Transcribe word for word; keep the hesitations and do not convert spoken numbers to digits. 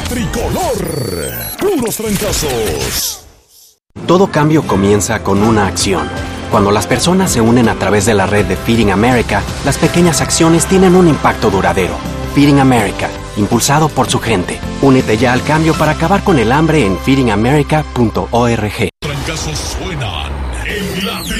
tricolor. Puros trancazos. Todo cambio comienza con una acción. Cuando las personas se unen a través de la red de Feeding America, las pequeñas acciones tienen un impacto duradero. Feeding America, impulsado por su gente. Únete ya al cambio para acabar con el hambre en feeding america punto org. Trancazos suenan en la